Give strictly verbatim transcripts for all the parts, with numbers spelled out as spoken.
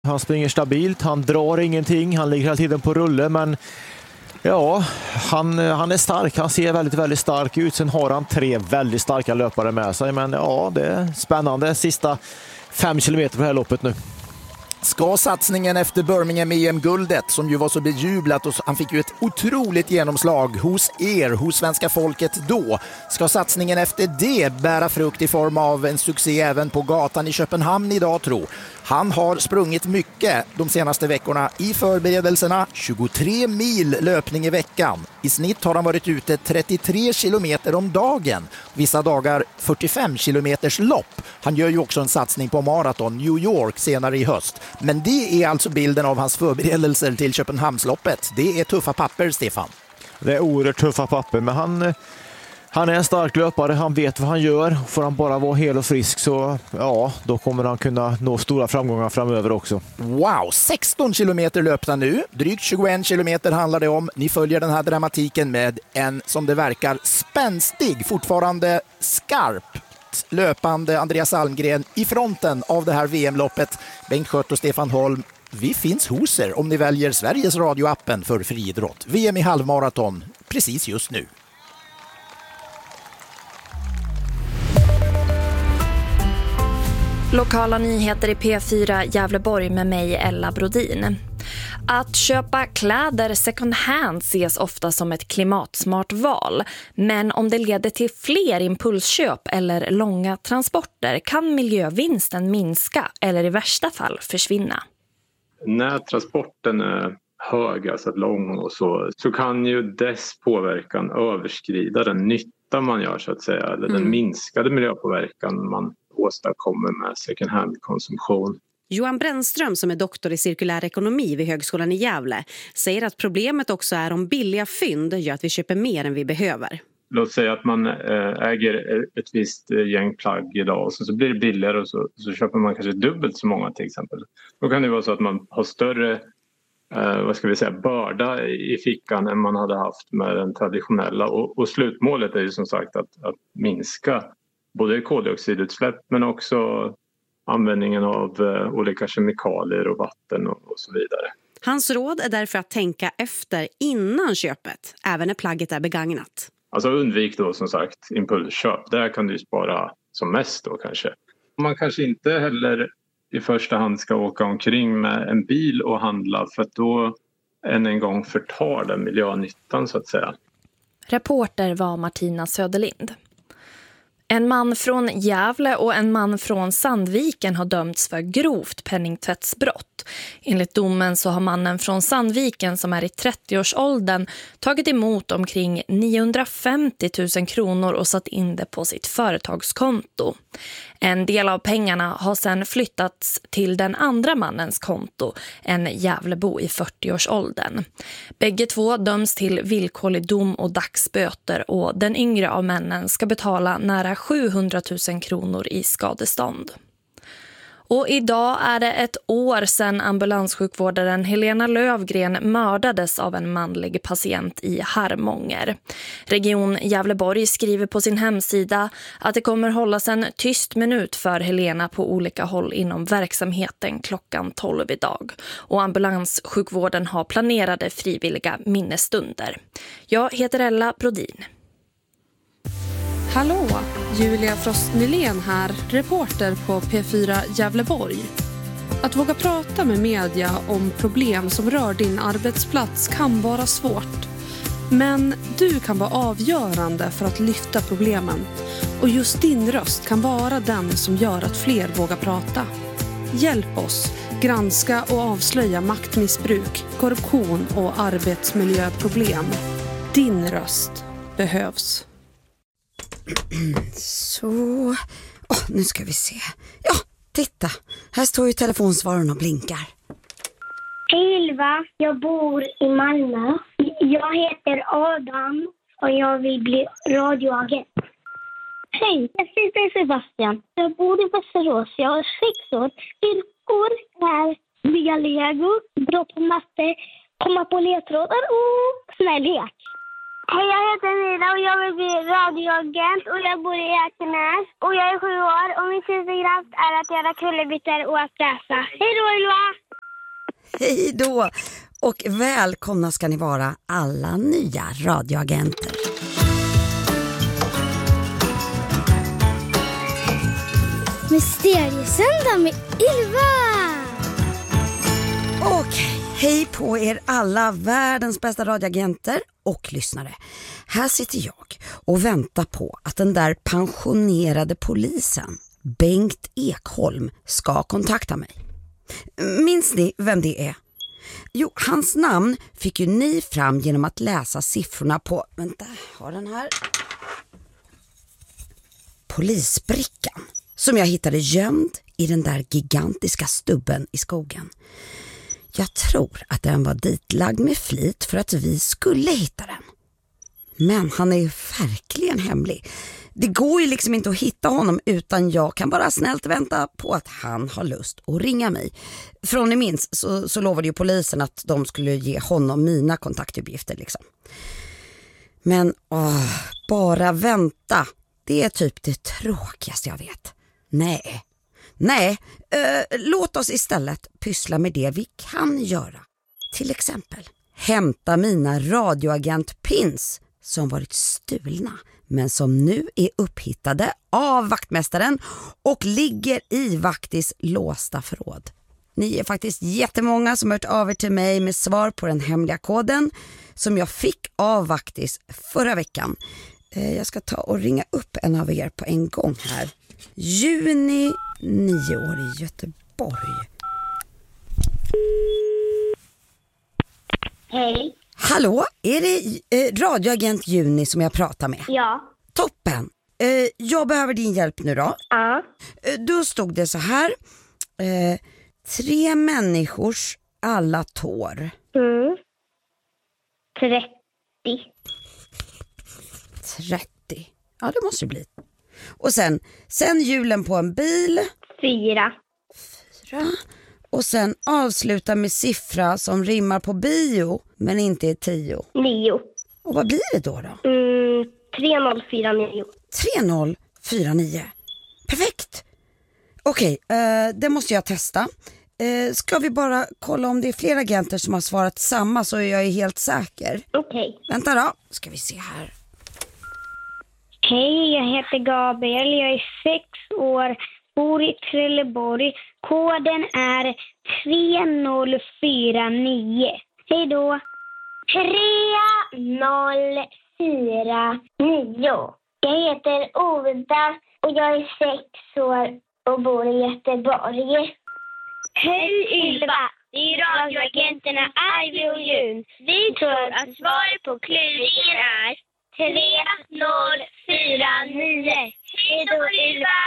Han springer stabilt, han drar ingenting, han ligger hela tiden på rulle, men ja, han, han är stark, han ser väldigt, väldigt stark ut. Sen har han tre väldigt starka löpare med sig, men ja, det är spännande. Sista fem kilometer på det här loppet nu. Ska satsningen efter Birmingham E M-guldet, som ju var så bejublat och han fick ju ett otroligt genomslag hos er, hos svenska folket då, ska satsningen efter det bära frukt i form av en succé även på gatan i Köpenhamn idag, tro? Han har sprungit mycket de senaste veckorna i förberedelserna, tjugotre mil löpning i veckan. I snitt har han varit ute trettiotre kilometer om dagen, vissa dagar fyrtiofem kilometers lopp. Han gör ju också en satsning på maraton New York senare i höst. Men det är alltså bilden av hans förberedelser till Köpenhamnsloppet. Det är tuffa papper, Stefan. Det är oerhört tuffa papper, men han, han är en stark löpare. Han vet vad han gör. Får han bara vara hel och frisk så ja, då kommer han kunna nå stora framgångar framöver också. Wow, sexton kilometer löpta nu. Drygt tjugoen kilometer handlar det om. Ni följer den här dramatiken med en, som det verkar, spänstig, fortfarande skarp löpande Andreas Almgren i fronten av det här V M-loppet. Bengt Schött och Stefan Holm, vi finns hos er om ni väljer Sveriges radioappen för friidrott. V M i halvmaraton precis just nu. Lokala nyheter i P fyra Gävleborg med mig, Ella Brodin. Att köpa kläder second hand ses ofta som ett klimatsmart val. Men om det leder till fler impulsköp eller långa transporter kan miljövinsten minska eller i värsta fall försvinna. När transporten är hög, alltså lång och så, så kan ju dess påverkan överskrida den nytta man gör så att säga. Eller mm. den minskade miljöpåverkan man åstadkommer med second hand-konsumtion. Johan Brännström, som är doktor i cirkulär ekonomi vid Högskolan i Gävle, säger att problemet också är om billiga fynd gör att vi köper mer än vi behöver. Låt säga att man äger ett visst gäng plagg idag och så blir det billigare och så, så köper man kanske dubbelt så många till exempel. Då kan det vara så att man har större eh, vad ska vi säga, börda i fickan än man hade haft med den traditionella. Och, och slutmålet är ju som sagt att, att minska både koldioxidutsläpp men också användningen av eh, olika kemikalier och vatten och, och så vidare. Hans råd är därför att tänka efter innan köpet, även när plagget är begagnat. Alltså undvik då som sagt impulsköp. Där kan du spara som mest då kanske. Man kanske inte heller i första hand ska åka omkring med en bil och handla för att då än en gång förtar den miljönyttan så att säga. Reporter var Martina Söderlind. En man från Gävle och en man från Sandviken har dömts för grovt penningtvättsbrott. Enligt domen så har mannen från Sandviken som är i trettioårsåldern tagit emot omkring niohundrafemtio tusen kronor och satt in det på sitt företagskonto. En del av pengarna har sedan flyttats till den andra mannens konto, en Gävlebo i fyrtioårsåldern. Bägge två döms till villkorlig dom och dagsböter och den yngre av männen ska betala nära sjuhundratusen kronor i skadestånd. Och idag är det ett år sedan ambulanssjukvårdaren Helena Lövgren mördades av en manlig patient i Harmånger. Region Gävleborg skriver på sin hemsida att det kommer hållas en tyst minut för Helena på olika håll inom verksamheten klockan tolv idag. Och ambulanssjukvården har planerade frivilliga minnesstunder. Jag heter Ella Brodin. Hallå, Julia Frost Nylén här, reporter på P fyra Gävleborg. Att våga prata med media om problem som rör din arbetsplats kan vara svårt. Men du kan vara avgörande för att lyfta problemen. Och just din röst kan vara den som gör att fler vågar prata. Hjälp oss granska och avslöja maktmissbruk, korruption och arbetsmiljöproblem. Din röst behövs. Så, oh, nu ska vi se. Ja, titta. Här står ju telefonsvararen och blinkar. Hej Ylva, jag bor i Malmö. Jag heter Adam och jag vill bli radioagent. Hej, jag heter Sebastian. Jag bor i Västerås. Jag är sex år. Yrkor är bygga lego, bra på matte, komma på ledtrådar och snällhet. Hej, jag heter Nina och jag vill bli radioagent och jag bor i Ekenäs och jag är sju år och min superkraft är att göra kullerbyttor och att läsa. Hej då Ylva! Hej då! Och välkomna ska ni vara alla nya radioagenter. Mysteriesöndag med Ylva! Okej, hej på er alla världens bästa radioagenter och lyssnare. Här sitter jag och väntar på att den där pensionerade polisen, Bengt Ekholm, ska kontakta mig. Minns ni vem det är? Jo, hans namn fick ju ni fram genom att läsa siffrorna på... Vänta, har den här... Polisbrickan. Som jag hittade gömd i den där gigantiska stubben i skogen. Jag tror att den var ditlagd med flit för att vi skulle hitta den. Men han är ju verkligen hemlig. Det går ju liksom inte att hitta honom utan jag kan bara snällt vänta på att han har lust att ringa mig. Från ni minns så, så lovade ju polisen att de skulle ge honom mina kontaktuppgifter liksom. Men åh, bara vänta. Det är typ det tråkigaste jag vet. Nej, nej, eh, låt oss istället pyssla med det vi kan göra. Till exempel hämta mina radioagent-pins som varit stulna men som nu är upphittade av vaktmästaren och ligger i Vaktis låsta förråd. Ni är faktiskt jättemånga som hört av er till mig med svar på den hemliga koden som jag fick av Vaktis förra veckan. Eh, jag ska ta och ringa upp en av er på en gång här. Juni, nio år i Göteborg. Hej. Hallå, är det eh, radioagent Juni som jag pratar med? Ja. Toppen. Eh, jag behöver din hjälp nu då. Ja. Eh, då stod det så här. Eh, tre människors alla tår. Mm. trettio. trettio. Ja, det måste det bli. Och sen, sen hjulen på en bil. Fyra. Fyra. Och sen avsluta med siffra som rimmar på bio men inte är tio. Nio. Och vad blir det då då? Mm, tre noll fyra nio. tre noll fyra nio. Perfekt. Okej, eh, det måste jag testa. Eh, ska vi bara kolla om det är fler agenter som har svarat samma så jag är helt säker. Okej. Vänta då, ska vi se här. Hej, jag heter Gabriel. Jag är sex år, bor i Trelleborg. Koden är tre noll fyra nio. Hej då. tre noll fyra nio. Jag heter Oda och jag är sex år och bor i Göteborg. Hej Ylva, det är radioagenterna Ivy och Jun. Vi tror att svaret på kluringen är tre noll fyra nio. Hej då Ylva!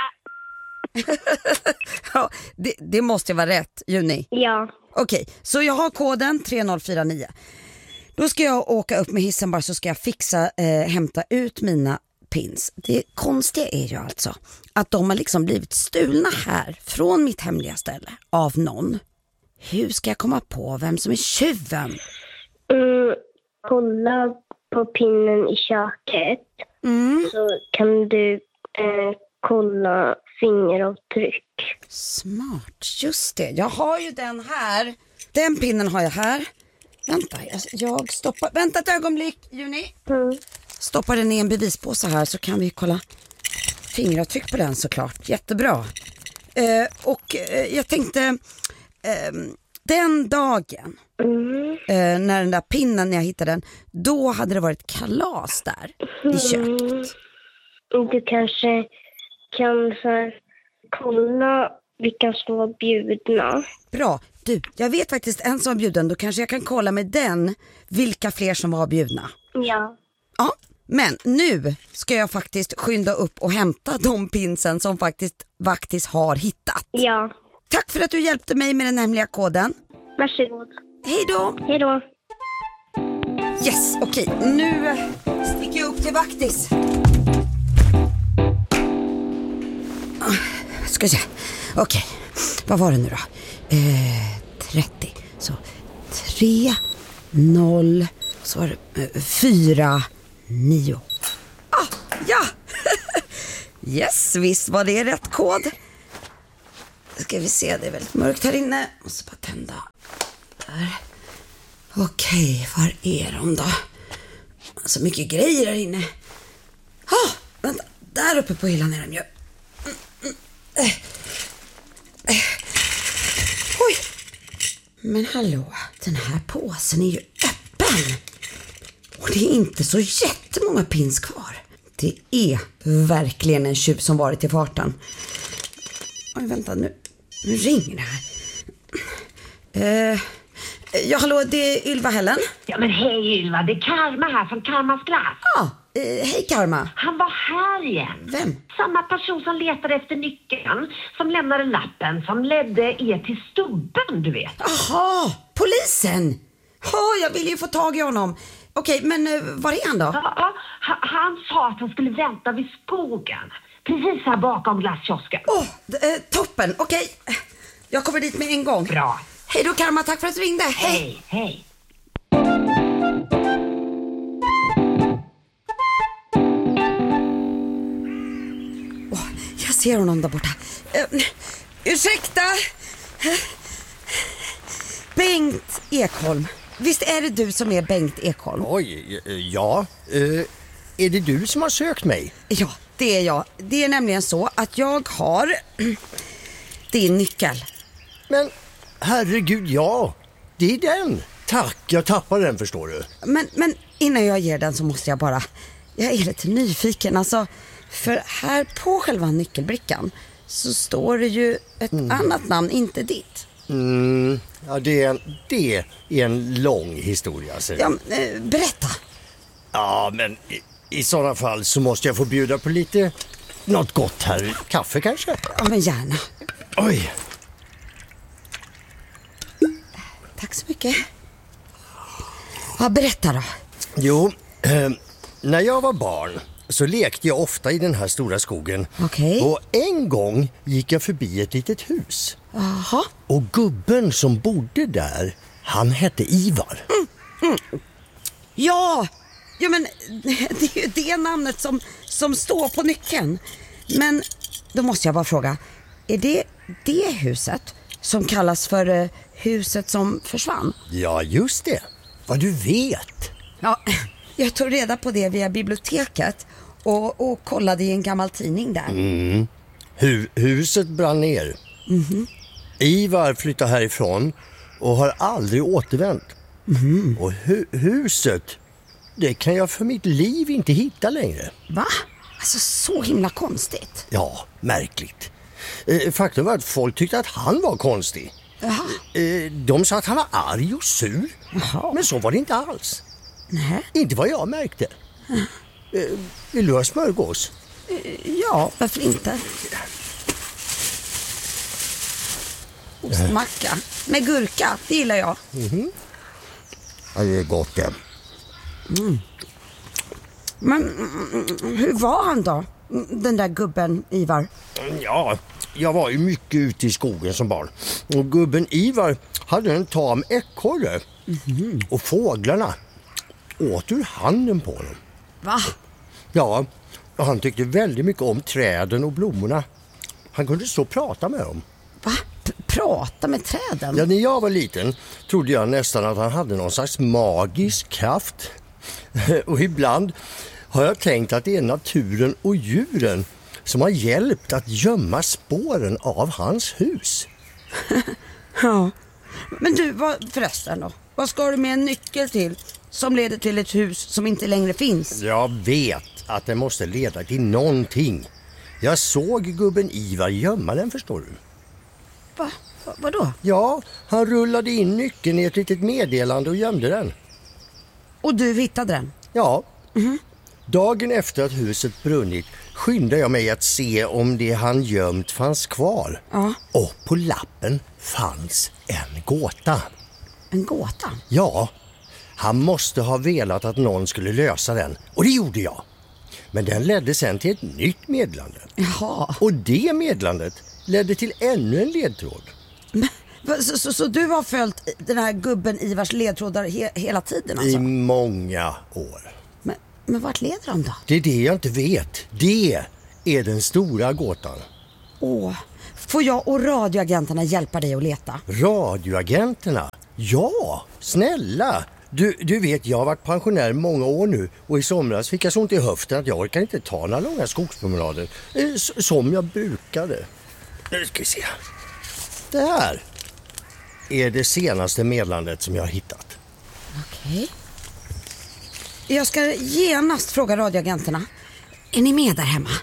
Ja, det, det måste vara rätt, Juni. Ja. Okej, så jag har koden tre noll fyra nio. Då ska jag åka upp med hissen bara så ska jag fixa, eh, hämta ut mina pins. Det konstiga är ju alltså att de har liksom blivit stulna här från mitt hemliga ställe av någon. Hur ska jag komma på vem som är tjuven? Mm, kolla på pinnen i köket. Mm. Så kan du eh, kolla fingeravtryck. Smart, just det. Jag har ju den här. Den pinnen har jag här. Vänta, jag, jag stoppar. Vänta ett ögonblick, Juni. Mm. Stoppar den i en bevispåse här så kan vi kolla fingeravtryck på den såklart. Jättebra. Eh, och eh, jag tänkte eh, den dagen Mm. eh, när den där pinnen, när jag hittade den, då hade det varit kalas där i köket. Mm. Du kanske kan så här, kolla vilka som var bjudna. Bra. Du, jag vet faktiskt en som var bjuden. Då kanske jag kan kolla med den vilka fler som var bjudna. Ja. Ja, men nu ska jag faktiskt skynda upp och hämta de pinsen som faktiskt Vaktis har hittat. Ja. Tack för att du hjälpte mig med den hemliga koden. Varsågod. Hej då! Hej då. Yes, okej. Okay. Nu sticker jag upp till Vaktis. Ska se. Okej, okay. Vad var det nu då? Eh, trettio. Så tre noll. Så var det eh, fyra nio. Ah, ja! Yes, visst var det rätt kod. Ska vi se, det är väldigt mörkt här inne. Måste bara tända Där. Okej, var är de då? Så mycket grejer här inne. Ah, vänta, där uppe på hyllan är de ju. Mm, mm, äh. Äh. Oj. Men hallå, den här påsen är ju öppen. Och det är inte så jättemånga pins kvar. Det är verkligen en tjuv som varit i farten. Oj, vänta nu. Nu ringer det här. Eh, ja, hallå, det är Ylva Hällen. Ja, men hej Ylva, det är Karma här från Karmas glass. Ja, ah, eh, hej Karma. Han var här igen. Vem? Samma person som letade efter nyckeln, som lämnade lappen, som ledde er till stubben, du vet. Jaha, polisen. Ja, jag vill ju få tag i honom. Okej, men uh, var är han då? Ja, han, han sa att han skulle vänta vid skogen. Precis här bakom glasskiosken. Åh, oh, eh, toppen. Okej, jag kommer dit med en gång. Bra. Hej då Karma, tack för att du ringde. Hej, hej. Oh, jag ser honom där borta. Uh, ursäkta. Bengt Ekholm. Visst är det du som är Bengt Ekholm? Oj, ja. Uh, är det du som har sökt mig? Ja, det är jag. Det är nämligen så att jag har din nyckel. Men herregud, ja. Det är den. Tack, jag tappade den, förstår du. Men, men innan jag ger den så måste jag bara... Jag är lite nyfiken. Alltså, för här på själva nyckelbrickan så står det ju ett mm. annat namn, inte ditt. Mm, ja, det är, en, det är en lång historia. Så. Ja, äh, berätta. Ja, men i, i sådana fall så måste jag få bjuda på lite något gott här. Kaffe kanske? Ja, men gärna. Oj. Tack så mycket. Ja, berätta då. Jo, eh, när jag var barn så lekte jag ofta i den här stora skogen. Okej. Och en gång gick jag förbi ett litet hus. Jaha. Och gubben som bodde där, han hette Ivar. Mm, mm. Ja, ja, men det är ju det namnet som, som står på nyckeln. Men då måste jag bara fråga, är det det huset som kallas för uh, huset som försvann? Ja, just det. Vad du vet. Ja, jag tog reda på det via biblioteket och, och kollade i en gammal tidning där. Mm. Hu- huset brann ner. Mm-hmm. Ivar flyttade härifrån och har aldrig återvänt. Mm. Och hu- huset, det kan jag för mitt liv inte hitta längre. Va? Alltså så himla konstigt. Ja, märkligt. Eh, faktum var att folk tyckte att han var konstig. Jaha. Eh, de sa att han var arg och sur. Jaha. Men så var det inte alls. Nej. Inte vad jag märkte. Mm. Eh, vill du ha smörgås? Eh, ja, varför inte? Ostmacka med gurka, det gillar jag. Mm-hmm. Ja, det är gott det. Mm. Men hur var han då? Den där gubben Ivar? Ja, jag var ju mycket ute i skogen som barn. Och gubben Ivar hade en tam ekorre. Mm-hmm. Och fåglarna åt ur handen på honom. Va? Ja, och han tyckte väldigt mycket om träden och blommorna. Han kunde så prata med dem. Va? P- prata med träden? Ja, när jag var liten trodde jag nästan att han hade någon slags magisk kraft. Och ibland har jag tänkt att det är naturen och djuren som har hjälpt att gömma spåren av hans hus. Ja, men du, vad, förresten då? Vad ska du med en nyckel till som leder till ett hus som inte längre finns? Jag vet att det måste leda till någonting. Jag såg gubben Ivar gömma den, förstår du. Va? Va vadå? Ja, han rullade in nyckeln i ett litet meddelande och gömde den. Och du hittade den? Ja. Mm-hmm. Dagen efter att huset brunnit skyndade jag mig att se om det han gömt fanns kvar. Ja. Och på lappen fanns en gåta. En gåta? Ja, han måste ha velat att någon skulle lösa den. Och det gjorde jag. Men den ledde sen till ett nytt meddelande. Jaha. Och det meddelandet ledde till ännu en ledtråd. Men, så, så, så du har följt den här gubben Ivars ledtrådar he, hela tiden alltså? I många år. Men, men vart leder de då? Det är det jag inte vet. Det är den stora gåtan. Åh, får jag och radioagenterna hjälpa dig att leta? Radioagenterna? Ja, snälla! Du, du vet, jag har varit pensionär många år nu och i somras fick jag så ont i höften att jag orkar inte ta några långa skogspromenader eh, som jag brukade. Nu ska vi se. Det här är det senaste meddelandet som jag har hittat. Okej. Jag ska genast fråga radioagenterna. Är ni med där hemma?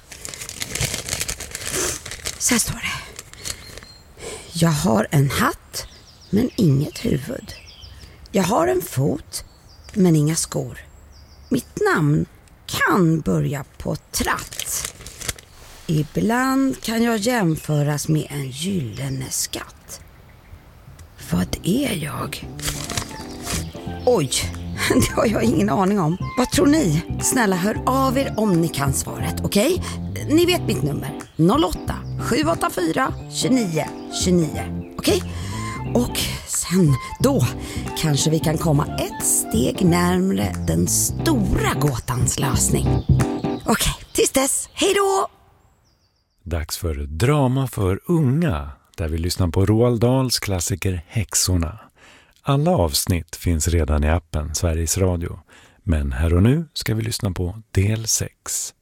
Så här står det. Jag har en hatt men inget huvud. Jag har en fot men inga skor. Mitt namn kan börja på tratt. Ibland kan jag jämföras med en gyllene skatt. Vad är jag? Oj, det har jag ingen aning om. Vad tror ni? Snälla hör av er om ni kan svaret, okej? Okay? Ni vet mitt nummer. noll åtta sju åtta fyra tjugonio tjugonio, okej? Okay? Och sen då kanske vi kan komma ett steg närmare den stora gåtans lösning. Okej, okay, tills dess. Hej då! Dags för drama för unga, där vi lyssnar på Roald Dahls klassiker Häxorna. Alla avsnitt finns redan i appen Sveriges Radio, men här och nu ska vi lyssna på del sex.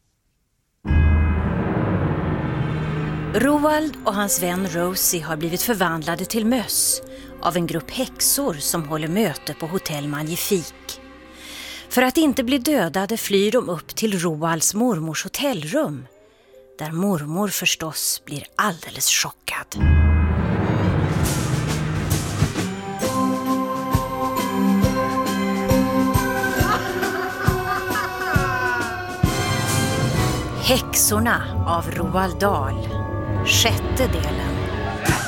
Roald och hans vän Rosie har blivit förvandlade till möss av en grupp häxor som håller möte på Hotell Magnifik. För att inte bli dödade flyr de upp till Roalds mormors hotellrum, där mormor förstås blir alldeles chockad. Häxorna av Roald Dahl. Sjätte delen.